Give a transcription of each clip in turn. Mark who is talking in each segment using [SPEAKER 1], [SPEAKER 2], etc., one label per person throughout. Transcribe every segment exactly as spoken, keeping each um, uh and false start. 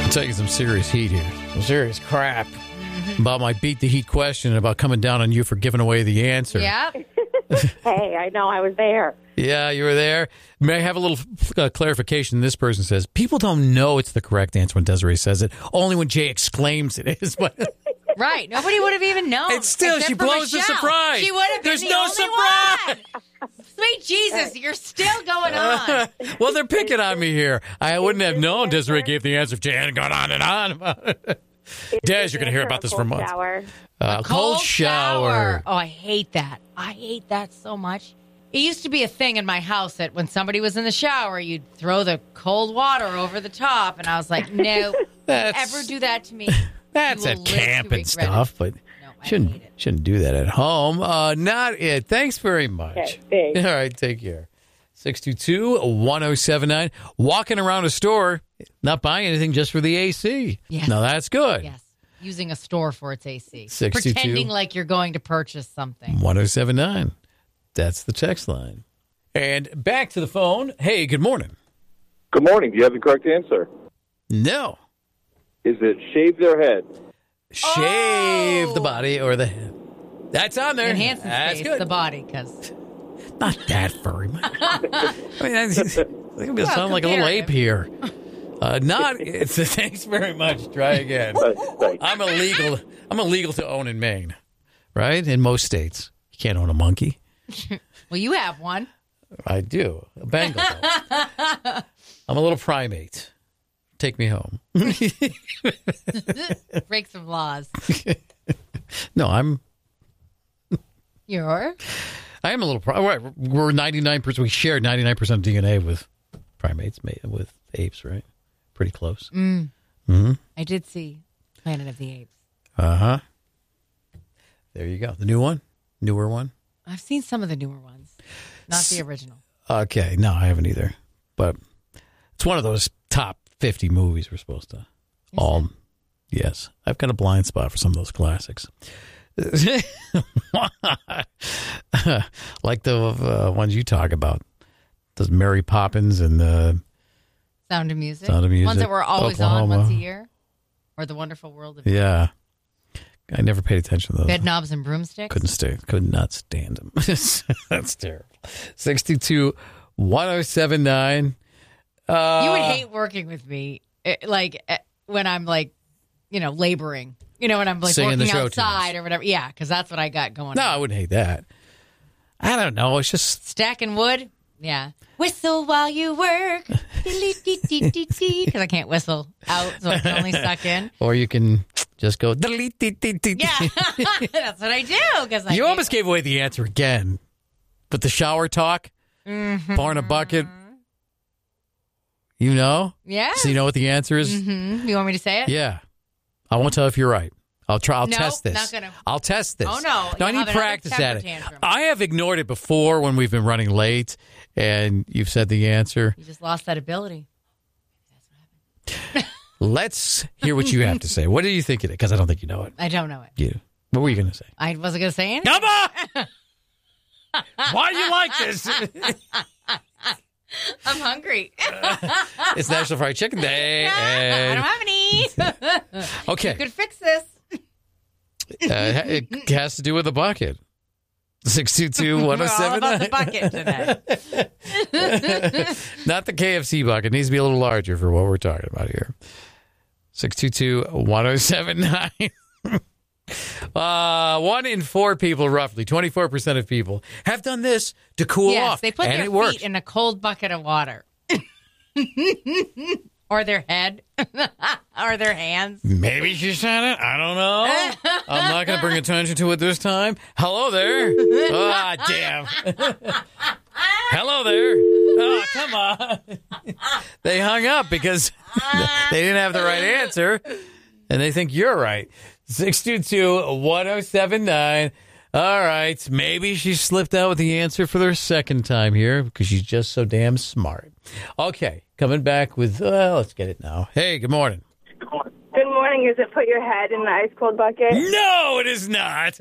[SPEAKER 1] I'm taking some serious heat here. Some serious crap mm-hmm. about my beat the heat question about coming down on you for giving away the answer.
[SPEAKER 2] Yeah.
[SPEAKER 3] Hey, I know I was there.
[SPEAKER 1] Yeah, you were there. May I have a little uh, clarification? This person says, people don't know it's the correct answer when Desiree says it. Only when Jay exclaims it is.
[SPEAKER 2] Right. Nobody would have even known.
[SPEAKER 1] It's still, she blows the surprise.
[SPEAKER 2] She would have been
[SPEAKER 1] There's
[SPEAKER 2] the
[SPEAKER 1] no
[SPEAKER 2] only
[SPEAKER 1] surprise.
[SPEAKER 2] One. Sweet Jesus, you're still going on.
[SPEAKER 1] Uh, well, they're picking on me here. I wouldn't have known Desiree gave the answer if Jay hadn't gone on and on about it. Des, you're going to hear about this for months.
[SPEAKER 3] Shower.
[SPEAKER 1] Uh,
[SPEAKER 2] a cold,
[SPEAKER 1] cold shower.
[SPEAKER 2] shower. Oh, I hate that. I hate that so much. It used to be a thing in my house that when somebody was in the shower, you'd throw the cold water over the top. And I was like, no, don't ever do that to me.
[SPEAKER 1] That's at camp and stuff, but
[SPEAKER 2] no,
[SPEAKER 1] shouldn't shouldn't do that at home. Uh, not it. Thanks very much.
[SPEAKER 3] Okay,
[SPEAKER 1] all right, take care. six two two, one oh seven nine. Walking around a store, not buying anything just for the A C.
[SPEAKER 2] Yes.
[SPEAKER 1] Now, that's good.
[SPEAKER 2] Yes. Using a store for its A C.
[SPEAKER 1] six two two,
[SPEAKER 2] Pretending like you're going to purchase something.
[SPEAKER 1] one oh seven nine. That's the text line. And back to the phone. Hey, good morning.
[SPEAKER 4] Good morning. Do you have the correct answer?
[SPEAKER 1] No.
[SPEAKER 4] Is it shave their head?
[SPEAKER 1] Shave
[SPEAKER 2] Oh!
[SPEAKER 1] the body or the head. That's on there.
[SPEAKER 2] Enhance
[SPEAKER 1] That's
[SPEAKER 2] space,
[SPEAKER 1] good.
[SPEAKER 2] the body, because...
[SPEAKER 1] Not that furry. I mean, I think I'm going to sound like a little ape here. Uh, not. It's thanks very much. Try again. I'm illegal. I'm illegal to own in Maine, right? In most states, you can't own a monkey.
[SPEAKER 2] Well, you have one.
[SPEAKER 1] I do. A Bengal. I'm a little primate. Take me home.
[SPEAKER 2] Break some laws.
[SPEAKER 1] No, I'm.
[SPEAKER 2] You're?
[SPEAKER 1] I am a little. Pri- we're ninety-nine percent. We share ninety-nine percent of D N A with primates, with apes, right? Pretty close.
[SPEAKER 2] Mm.
[SPEAKER 1] Mm-hmm.
[SPEAKER 2] I did see Planet of the Apes.
[SPEAKER 1] Uh huh. There you go. The new one, newer one.
[SPEAKER 2] I've seen some of the newer ones, not the original.
[SPEAKER 1] Okay, no, I haven't either. But it's one of those top fifty movies we're supposed to
[SPEAKER 2] Is
[SPEAKER 1] all.
[SPEAKER 2] it?
[SPEAKER 1] Yes, I've got a blind spot for some of those classics. Like the uh, ones you talk about, those Mary Poppins and the
[SPEAKER 2] Sound of Music.
[SPEAKER 1] Sound of Music.
[SPEAKER 2] Ones that were always
[SPEAKER 1] Oklahoma.
[SPEAKER 2] on once a year, or The Wonderful World of
[SPEAKER 1] Yeah, I never paid attention to those.
[SPEAKER 2] Bed Knobs and Broomsticks.
[SPEAKER 1] Couldn't stay. Could not stand them. That's terrible. Sixty-two, one zero seven nine. Uh,
[SPEAKER 2] You would hate working with me, eh, like eh, when I'm like, you know, laboring. You know, when I'm like
[SPEAKER 1] Singing the
[SPEAKER 2] working
[SPEAKER 1] show
[SPEAKER 2] outside
[SPEAKER 1] tunes.
[SPEAKER 2] or whatever. Yeah, because that's what I got going
[SPEAKER 1] No,
[SPEAKER 2] on.
[SPEAKER 1] I wouldn't hate that. I don't know. It's just
[SPEAKER 2] Stacking wood. Yeah. Whistle while you work. Because I can't whistle out, so I can only suck in.
[SPEAKER 1] or you can just go. Yeah,
[SPEAKER 2] Yeah, that's what I do. Because I
[SPEAKER 1] You
[SPEAKER 2] hate-
[SPEAKER 1] almost gave away the answer again, but the shower talk,
[SPEAKER 2] Mhm.
[SPEAKER 1] pouring a bucket. You know,
[SPEAKER 2] Yeah.
[SPEAKER 1] so you know what the answer is.
[SPEAKER 2] Mm-hmm. You want me to say it?
[SPEAKER 1] Yeah, I won't tell if you're right. I'll try. I'll
[SPEAKER 2] Nope,
[SPEAKER 1] test this.
[SPEAKER 2] not gonna.
[SPEAKER 1] I'll test this.
[SPEAKER 2] Oh, no.
[SPEAKER 1] No, I
[SPEAKER 2] You'll
[SPEAKER 1] need
[SPEAKER 2] have another
[SPEAKER 1] practice
[SPEAKER 2] temper
[SPEAKER 1] at it.
[SPEAKER 2] tantrum.
[SPEAKER 1] I have ignored it before when we've been running late, and you've said the answer.
[SPEAKER 2] You just lost that ability.
[SPEAKER 1] Let's hear what you have to say. What do you think it is? Because I don't think you know it.
[SPEAKER 2] I don't know it.
[SPEAKER 1] You. What were you going to say?
[SPEAKER 2] I wasn't going to say anything.
[SPEAKER 1] Come on! Why do you like this?
[SPEAKER 2] I'm hungry.
[SPEAKER 1] It's National Fried Chicken Day.
[SPEAKER 2] I
[SPEAKER 1] And,
[SPEAKER 2] don't have any.
[SPEAKER 1] okay.
[SPEAKER 2] You could fix this.
[SPEAKER 1] Uh, it has to do with the bucket. six two two, one oh
[SPEAKER 2] We're all
[SPEAKER 1] seven
[SPEAKER 2] about
[SPEAKER 1] nine.
[SPEAKER 2] the bucket today.
[SPEAKER 1] Not the K F C bucket. It needs to be a little larger for what we're talking about here. six two two, one oh seven nine. Uh, one in four people, roughly twenty-four percent of people, have done this to cool
[SPEAKER 2] Yes,
[SPEAKER 1] off.
[SPEAKER 2] they put
[SPEAKER 1] and
[SPEAKER 2] their
[SPEAKER 1] it
[SPEAKER 2] feet
[SPEAKER 1] works.
[SPEAKER 2] in a cold bucket of water. Or their head. Or their hands.
[SPEAKER 1] Maybe she said it. I don't know. I'm not going to bring attention to it this time. Hello there. Ah, damn. Hello there. Oh, come on. They hung up because they didn't have the right answer, and they think you're right. six two two, one oh seven nine. All right. Maybe she slipped out with the answer for their second time here because she's just so damn smart. Okay. Coming back with, uh, let's get it now. Hey, good morning.
[SPEAKER 3] Good morning. Is it put your head in the ice cold bucket?
[SPEAKER 1] No, it is not.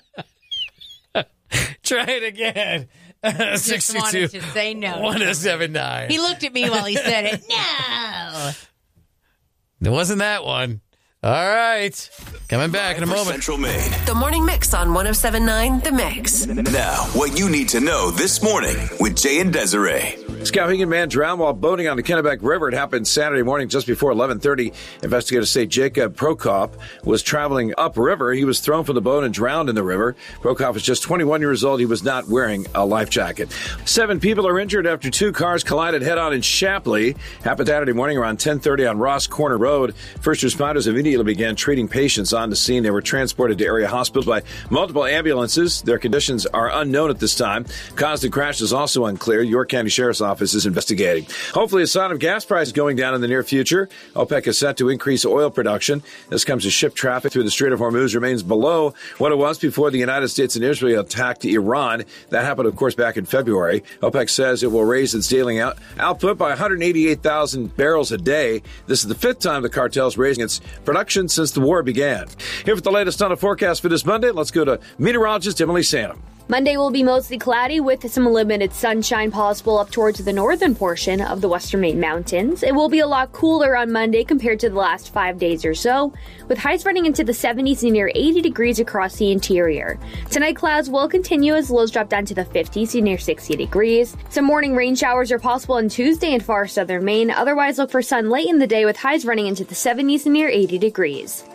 [SPEAKER 1] Try it again.
[SPEAKER 2] Just wanted to say no.
[SPEAKER 1] one oh seven nine.
[SPEAKER 2] He looked at me while he said it. No.
[SPEAKER 1] It wasn't that one. All right. Coming back in a moment.
[SPEAKER 5] Central Maine.
[SPEAKER 6] The Morning Mix on one oh seven point nine The Mix.
[SPEAKER 5] Now, what you need to know this morning with Jay and Desiree.
[SPEAKER 7] Skowhegan man drowned while boating on the Kennebec River. It happened Saturday morning just before eleven thirty. Investigators say Jacob Prokop was traveling upriver. He was thrown from the boat and drowned in the river. Prokop was just twenty-one years old. He was not wearing a life jacket. Seven people are injured after two cars collided head-on in Shapley. Happened Saturday morning around ten thirty on Ross Corner Road. First responders immediately began treating patients on the scene. They were transported to area hospitals by multiple ambulances. Their conditions are unknown at this time. Cause of the crash is also unclear. York County Sheriff's Office is investigating. Hopefully, a sign of gas prices going down in the near future. OPEC is set to increase oil production. This comes as ship traffic through the Strait of Hormuz remains below what it was before the United States and Israel attacked Iran. That happened, of course, back in February. OPEC says it will raise its daily out- output by one hundred eighty-eight thousand barrels a day. This is the fifth time the cartel is raising its production since the war began. Here with the latest on the forecast for this Monday, let's go to meteorologist Emily Sanum.
[SPEAKER 8] Monday will be mostly cloudy with some limited sunshine possible up towards the northern portion of the Western Maine Mountains. It will be a lot cooler on Monday compared to the last five days or so, with highs running into the seventies and near eighty degrees across the interior. Tonight, clouds will continue as lows drop down to the fifties and near sixty degrees. Some morning rain showers are possible on Tuesday in far southern Maine. Otherwise, look for sun late in the day with highs running into the seventies and near eighty degrees.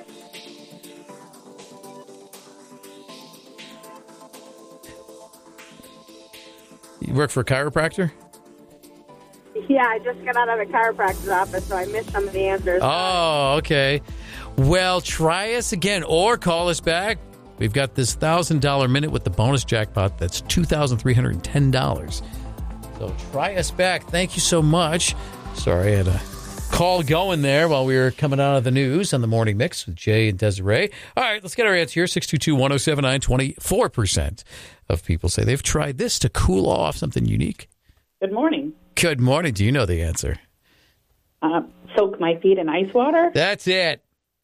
[SPEAKER 1] You work for a chiropractor?
[SPEAKER 3] Yeah, I just got out of the chiropractor's office, so I missed some of the answers.
[SPEAKER 1] Oh, okay. Well, try us again or call us back. We've got this one thousand dollars minute with the bonus jackpot. That's two thousand three hundred ten dollars. So try us back. Thank you so much. Sorry, I had a call going there while we were coming out of the news on the Morning Mix with Jay and Desiree. All right, let's get our answer here. six two two, one oh seven nine, twenty-four percent of people say they've tried this to cool off, something unique.
[SPEAKER 9] Good morning.
[SPEAKER 1] Good morning. Do you know the answer?
[SPEAKER 9] Uh, soak my feet in ice water.
[SPEAKER 1] That's it.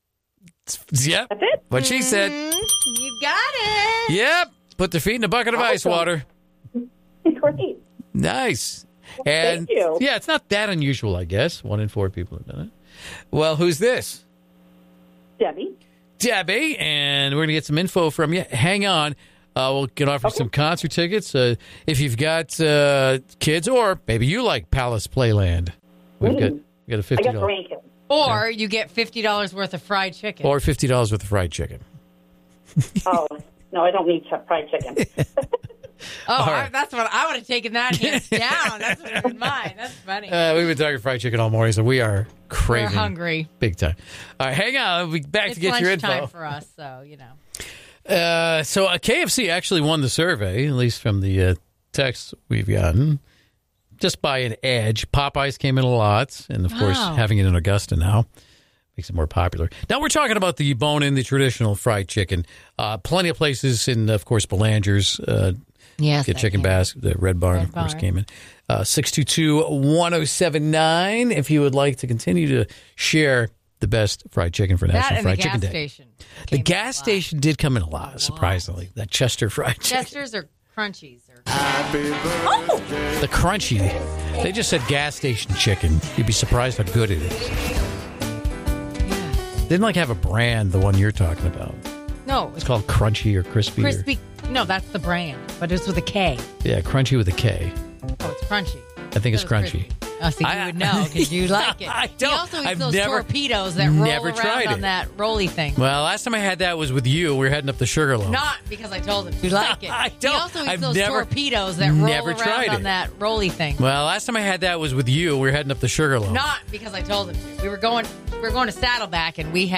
[SPEAKER 1] Yep.
[SPEAKER 9] That's it?
[SPEAKER 1] What she said.
[SPEAKER 2] Mm, you got it.
[SPEAKER 1] Yep. Put their feet in a bucket of
[SPEAKER 9] Awesome.
[SPEAKER 1] ice water.
[SPEAKER 9] Great.
[SPEAKER 1] Nice. And
[SPEAKER 9] Thank you.
[SPEAKER 1] yeah, it's not that unusual, I guess. One in four people have done it. Well, who's this?
[SPEAKER 9] Debbie.
[SPEAKER 1] Debbie, and we're going to get some info from you. Hang on. Uh, we'll get offer
[SPEAKER 9] Okay.
[SPEAKER 1] some concert tickets. Uh, if you've got uh, kids, or maybe you like Palace Playland. We've got,
[SPEAKER 9] Mm.
[SPEAKER 1] we got a
[SPEAKER 9] I
[SPEAKER 1] fifty
[SPEAKER 9] got
[SPEAKER 1] dollars.
[SPEAKER 9] grandkids.
[SPEAKER 2] Or you get fifty dollars worth of fried chicken.
[SPEAKER 1] Or fifty dollars worth of fried chicken.
[SPEAKER 9] Oh, no, I don't need ch- fried chicken.
[SPEAKER 2] oh, I,
[SPEAKER 1] right.
[SPEAKER 2] that's what I would have taken that hands down. That's what was mine. That's funny.
[SPEAKER 1] Uh, we've been talking fried chicken all morning, so we are
[SPEAKER 2] We're
[SPEAKER 1] craving.
[SPEAKER 2] hungry.
[SPEAKER 1] Big time. All right, hang on. We'll be back
[SPEAKER 2] It's
[SPEAKER 1] to get your info.
[SPEAKER 2] lunchtime for us, so, you know.
[SPEAKER 1] Uh, so uh, K F C actually won the survey, at least from the uh, texts we've gotten, just by an edge. Popeyes came in a lot, and of course,
[SPEAKER 2] Wow.
[SPEAKER 1] having it in Augusta now makes it more popular. Now we're talking about the bone-in, the traditional fried chicken. Uh, plenty of places, in, of course, Belanger's, uh,
[SPEAKER 2] Yes.
[SPEAKER 1] Get
[SPEAKER 2] that
[SPEAKER 1] Chicken
[SPEAKER 2] came.
[SPEAKER 1] Basket, the Red Barn,
[SPEAKER 2] Red
[SPEAKER 1] of course,
[SPEAKER 2] Barn.
[SPEAKER 1] came in. Uh, six two two, one oh seven nine if you would like to continue to share the best fried chicken for
[SPEAKER 2] That
[SPEAKER 1] National
[SPEAKER 2] and
[SPEAKER 1] Fried
[SPEAKER 2] the
[SPEAKER 1] Chicken
[SPEAKER 2] gas
[SPEAKER 1] Day.
[SPEAKER 2] station.
[SPEAKER 1] The
[SPEAKER 2] came in
[SPEAKER 1] gas
[SPEAKER 2] a lot.
[SPEAKER 1] station did come in a lot, surprisingly. That Chester fried chicken.
[SPEAKER 2] Chesters or Crunchies? Or...
[SPEAKER 1] The crunchy. They just said gas station chicken. You'd be surprised how good it is.
[SPEAKER 2] Yeah.
[SPEAKER 1] Didn't like have a brand, the one you're talking about.
[SPEAKER 2] No,
[SPEAKER 1] It's called Crunchy or Crispy. or-
[SPEAKER 2] crispy. No, that's the brand, but it's with a K.
[SPEAKER 1] yeah, Crunchy with a K.
[SPEAKER 2] Oh, it's crunchy.
[SPEAKER 1] I think it's
[SPEAKER 2] So
[SPEAKER 1] crunchy.
[SPEAKER 2] crispy. Oh, see, you
[SPEAKER 1] I-
[SPEAKER 2] would know because you like it.
[SPEAKER 1] I don't.
[SPEAKER 2] He also eats
[SPEAKER 1] I've
[SPEAKER 2] those
[SPEAKER 1] never-
[SPEAKER 2] torpedoes that roll
[SPEAKER 1] never
[SPEAKER 2] around
[SPEAKER 1] tried
[SPEAKER 2] on
[SPEAKER 1] it.
[SPEAKER 2] that rolly thing.
[SPEAKER 1] Well, last time I had that was with you. We were heading up the Sugarloaf.
[SPEAKER 2] Not because I told him you like it.
[SPEAKER 1] I
[SPEAKER 2] He
[SPEAKER 1] don't.
[SPEAKER 2] also eats
[SPEAKER 1] I've
[SPEAKER 2] those
[SPEAKER 1] never-
[SPEAKER 2] torpedoes that roll
[SPEAKER 1] never
[SPEAKER 2] around
[SPEAKER 1] tried
[SPEAKER 2] on
[SPEAKER 1] it.
[SPEAKER 2] that rolly thing.
[SPEAKER 1] Well, last time I had that was with you. We were heading up the Sugarloaf.
[SPEAKER 2] Not because I told him to. We were going. We were going to Saddleback, and we had.